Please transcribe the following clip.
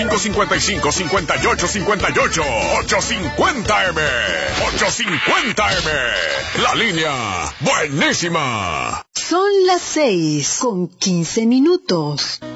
855-5858. 850M. 850M. La línea buenísima. Son las 6:15.